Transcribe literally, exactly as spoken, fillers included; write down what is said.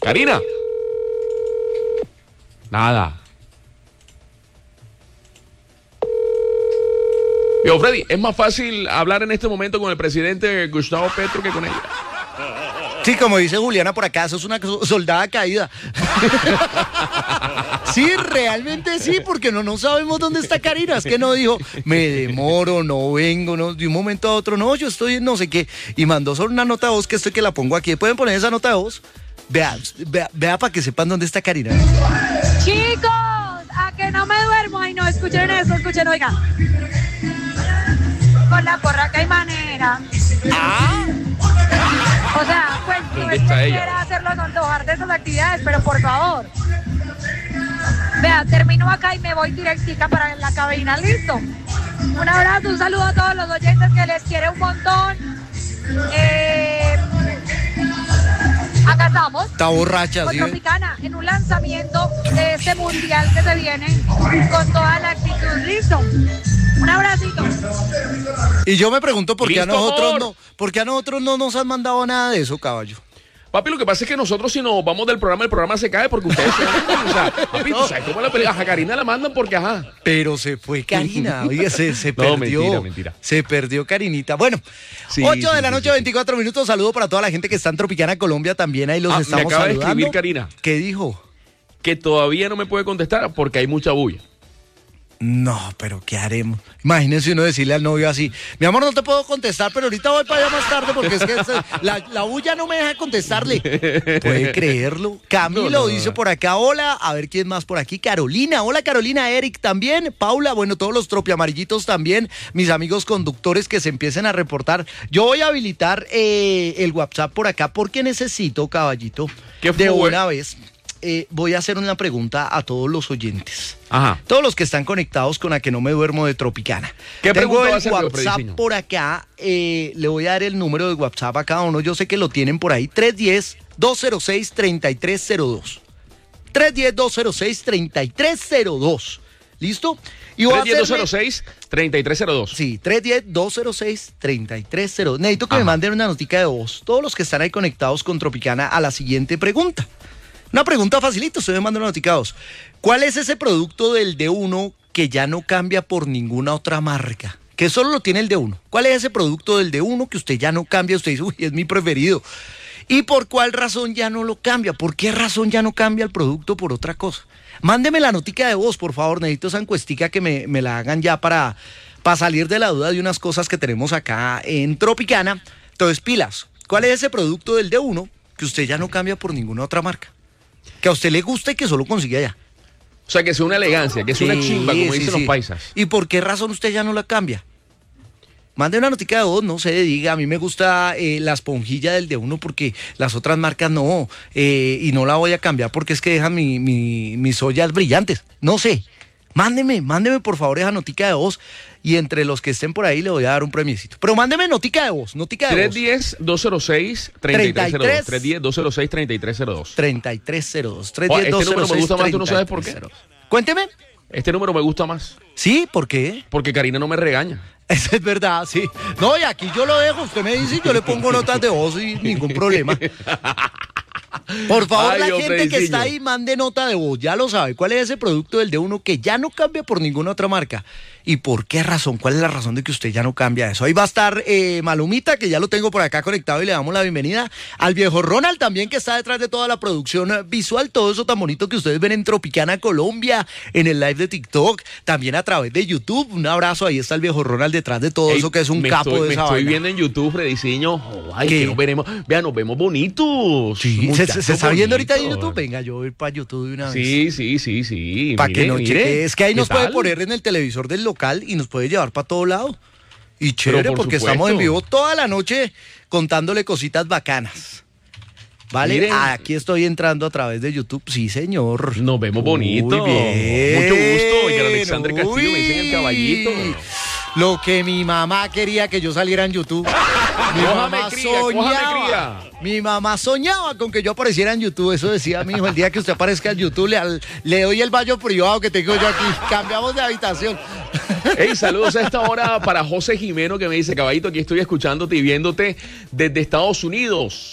Karina. Nada. Yo, Freddy, es más fácil hablar en este momento con el presidente Gustavo Petro que con ella. Sí, como dice Juliana por acá, sos una soldada caída. Sí, realmente sí, porque no, no sabemos dónde está Karina. Es que no dijo, me demoro, no vengo, no, de un momento a otro, no, yo estoy en no sé qué. Y mandó solo una nota de voz que estoy que la pongo aquí. ¿Pueden poner esa nota de voz? Vea, vea, vea para que sepan dónde está Karina. Chicos, a que no me duermo. Ay, no, escuchen eso, escuchen, oiga. Con la porraca hay manera. Ah. O sea, pues no es que quiera hacerlo con dejar de esas actividades, pero por favor. Vea, termino acá y me voy directica para la cabina, listo. Un abrazo, un saludo a todos los oyentes que les quiere un montón. Eh, acá estamos. Está borracha, con ¿sí? Tropicana, en un lanzamiento de este mundial que se viene con toda la actitud, listo. Un abracito. Y yo me pregunto por qué a Listo, nosotros amor. no, por qué a nosotros no nos han mandado nada de eso, caballo. Papi, lo que pasa es que nosotros si nos vamos del programa, el programa se cae porque ustedes se... O sea, papi, ¿tú sabes cómo la pelea? A Karina la mandan porque, ajá. Pero se fue Karina, oye, se, se No, perdió. mentira, mentira. Se perdió Karinita. Bueno, Sí, ocho sí, de la sí, noche, sí, sí. veinticuatro minutos. Saludo para toda la gente que está en Tropicana, Colombia también. Ahí los Ah, me estamos acaba de saludando. escribir Karina. ¿Qué dijo? Que todavía no me puede contestar porque hay mucha bulla. No, pero ¿qué haremos? Imagínense uno decirle al novio así, mi amor, no te puedo contestar, pero ahorita voy para allá más tarde porque es que se- la, la bulla no me deja contestarle. ¿Puede creerlo? Camilo No, no, no, dice no. por acá, hola, a ver quién más por aquí, Carolina, hola Carolina, Eric también, Paula, bueno, todos los tropiamarillitos también, mis amigos conductores que se empiecen a reportar. Yo voy a habilitar eh, el WhatsApp por acá porque necesito, caballito, ¿Qué de fue? una vez, eh, voy a hacer una pregunta a todos los oyentes. Ajá. Todos los que están conectados con A Que No Me Duermo de Tropicana. ¿Qué Tengo pregunta va a el hacer, WhatsApp Frediciño? por acá. Eh, le voy a dar el número de WhatsApp a cada uno. Yo sé que lo tienen por ahí. tres uno cero, dos cero seis, tres tres cero dos. tres uno cero, dos cero seis, tres tres cero dos. ¿Listo? Y voy a tres uno cero, dos hacerle- cero seis, tres tres cero dos. Sí, tres uno cero, dos cero seis, tres tres cero dos. Necesito que Ajá. me manden una notica de voz. Todos los que están ahí conectados con Tropicana a la siguiente pregunta. Una pregunta facilita, ustedes me mandan una notica de voz. ¿Cuál es ese producto del D uno que ya no cambia por ninguna otra marca? Que solo lo tiene el D uno. ¿Cuál es ese producto del D uno que usted ya no cambia? Usted dice, uy, es mi preferido. ¿Y por cuál razón ya no lo cambia? ¿Por qué razón ya no cambia el producto por otra cosa? Mándeme la notica de voz, por favor. Necesito esa encuestica que me, me la hagan ya para, para salir de la duda de unas cosas que tenemos acá en Tropicana. Entonces, pilas. ¿Cuál es ese producto del D uno que usted ya no cambia por ninguna otra marca? Que a usted le gusta y que solo consigue allá. O sea, que es una elegancia, que es una Sí, chimba, como sí, dicen sí. los paisas. ¿Y por qué razón usted ya no la cambia? Mande una notica de voz, no se diga, a mí me gusta eh, la esponjilla del D uno porque las otras marcas no, eh, y no la voy a cambiar porque es que dejan mi, mi, mis ollas brillantes, no sé. Mándeme, mándeme por favor esa notica de voz y entre los que estén por ahí le voy a dar un premiecito. Pero mándeme notica de voz, notica de tres voz. uno cero, dos cero seis, tres tres cero dos. tres uno cero, dos cero seis, tres tres cero dos. treinta y tres cero dos. Oh, este número me gusta más, ¿tú no sabes por qué? treinta y tres cero dos. Cuénteme. Este número me gusta más, Sí, ¿por qué? porque Karina no me regaña. Eso es verdad, sí. No, y aquí yo lo dejo, usted me dice, yo le pongo notas de voz y ningún problema. Por favor, Ay, la Dios, gente que Frediciño. está ahí, mande nota de voz, ya lo sabe. ¿Cuál es ese producto del D uno que ya no cambia por ninguna otra marca? ¿Y por qué razón? ¿Cuál es la razón de que usted ya no cambia eso? Ahí va a estar eh, Malumita, que ya lo tengo por acá conectado y le damos la bienvenida. Al viejo Ronald también, que está detrás de toda la producción eh, visual, todo eso tan bonito que ustedes ven en Tropicana Colombia, en el live de TikTok, también a través de YouTube. Un abrazo, ahí está el viejo Ronald detrás de todo Ey, eso que es un me capo estoy, de me esa estoy vaina. viendo en YouTube, Frediciño. Oh, ay, ¿Qué? que nos veremos. Vean, nos vemos bonitos. Sí, ¿se, Muchachos se está viendo ahorita en bonitos. YouTube? Venga, yo voy para YouTube de una vez. Sí, sí, sí, sí. Para que Mire, no mire. cheque. Es que ahí ¿Qué nos puede tal? poner en el televisor del local y nos puede llevar para todo lado. Y chévere, Pero por porque supuesto. estamos en vivo toda la noche contándole cositas bacanas. ¿Vale? Miren. Aquí estoy entrando a través de YouTube. Sí, señor. Nos vemos bonito. Muy bien. Mucho gusto. Y Alexandre Castillo me dicen el caballito. Lo que mi mamá quería que yo saliera en YouTube. Mi Cójame mamá cría, cójame soñaba. cría. Mi mamá soñaba con que yo apareciera en YouTube. Eso decía mi hijo. El día que usted aparezca en YouTube, le, al- le doy el baño privado que tengo yo aquí. Cambiamos de habitación. Hey, saludos a esta hora para José Jimeno que me dice, caballito, aquí estoy escuchándote y viéndote desde Estados Unidos.